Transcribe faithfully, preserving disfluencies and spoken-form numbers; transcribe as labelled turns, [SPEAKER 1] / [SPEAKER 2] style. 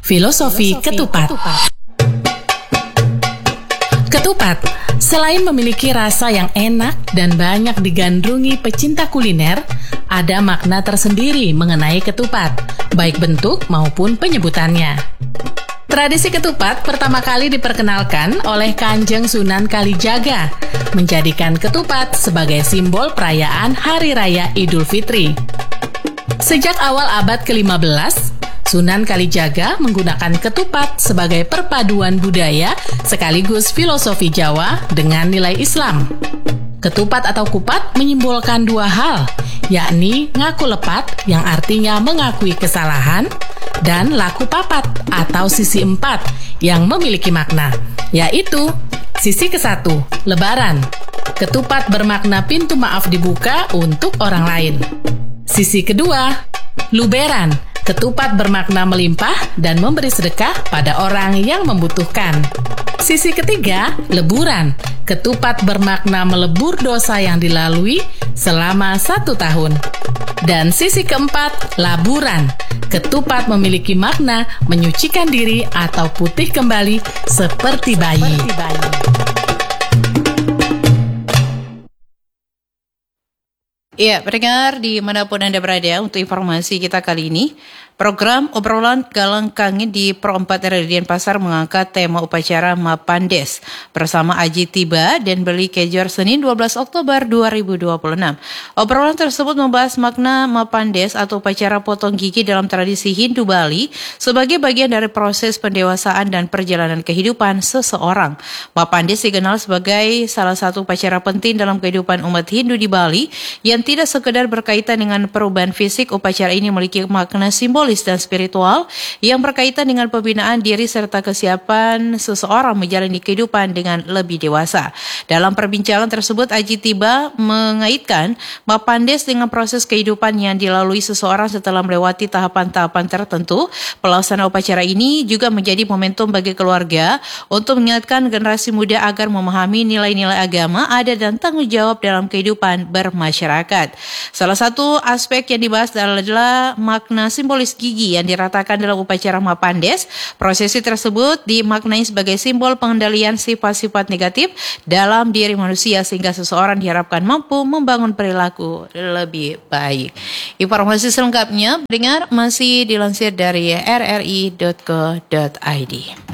[SPEAKER 1] Filosofi Ketupat. Ketupat, selain memiliki rasa yang enak dan banyak digandrungi pecinta kuliner, ada makna tersendiri mengenai ketupat, baik bentuk maupun penyebutannya. Tradisi ketupat pertama kali diperkenalkan oleh Kanjeng Sunan Kalijaga, menjadikan ketupat sebagai simbol perayaan Hari Raya Idul Fitri. Sejak awal abad kelima belas, Sunan Kalijaga menggunakan ketupat sebagai perpaduan budaya sekaligus filosofi Jawa dengan nilai Islam. Ketupat atau kupat menyimbolkan dua hal, yakni ngaku lepat yang artinya mengakui kesalahan, dan laku papat atau sisi empat yang memiliki makna, yaitu sisi kesatu, lebaran. Ketupat bermakna pintu maaf dibuka untuk orang lain. Sisi kedua, luberan. Ketupat bermakna melimpah dan memberi sedekah pada orang yang membutuhkan. Sisi ketiga, leburan. Ketupat bermakna melebur dosa yang dilalui selama satu tahun. Dan sisi keempat, laburan. Ketupat memiliki makna menyucikan diri atau putih kembali seperti bayi. Seperti bayi.
[SPEAKER 2] Ya, pendengar dimanapun Anda berada, untuk informasi kita kali ini, program obrolan Galang Kangin di Pro empat R D Denpasar mengangkat tema upacara Mapandes bersama Aji Tiba dan Beli Kejor Senin dua belas Oktober dua ribu dua puluh enam. Obrolan tersebut membahas makna Mapandes atau upacara potong gigi dalam tradisi Hindu Bali sebagai bagian dari proses pendewasaan dan perjalanan kehidupan seseorang. Mapandes dikenal sebagai salah satu upacara penting dalam kehidupan umat Hindu di Bali yang tidak sekedar berkaitan dengan perubahan fisik. Upacara ini memiliki makna simbolis dan spiritual yang berkaitan dengan pembinaan diri serta kesiapan seseorang menjalani kehidupan dengan lebih dewasa. Dalam perbincangan tersebut, Aji Tiba mengaitkan Mapandes dengan proses kehidupan yang dilalui seseorang setelah melewati tahapan-tahapan tertentu. Pelaksanaan upacara ini juga menjadi momentum bagi keluarga untuk mengingatkan generasi muda agar memahami nilai-nilai agama, adat, dan tanggung jawab dalam kehidupan bermasyarakat. Salah satu aspek yang dibahas adalah makna simbolis gigi yang diratakan dalam upacara Mapandes. Prosesi tersebut dimaknai sebagai simbol pengendalian sifat-sifat negatif dalam diri manusia sehingga seseorang diharapkan mampu membangun perilaku lebih baik. Informasi selengkapnya dengar masih dilansir dari r r i dot co dot i d.